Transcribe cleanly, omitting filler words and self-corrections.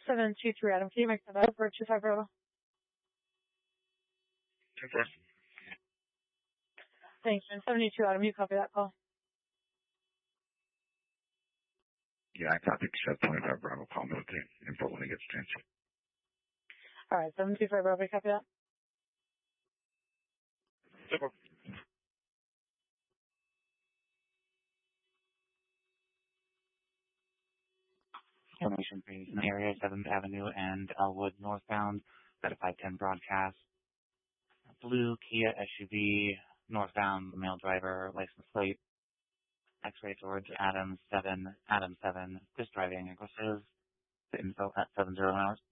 723 Adam, can you make that up for 25 Bravo? 10-4. Thanks, man. 72 Adam, you copy that call? Yeah, I copy 25 Bravo. Call me with the info when it gets a chance. All right, 725 Bravo, you copy that? 10-4. Information please. In the area, 7th Avenue and Elwood northbound. Got a 510 broadcast. Blue Kia SUV, northbound, male driver, license plate. X-ray towards Adam 7, just driving aggressive. The info at 70 hours.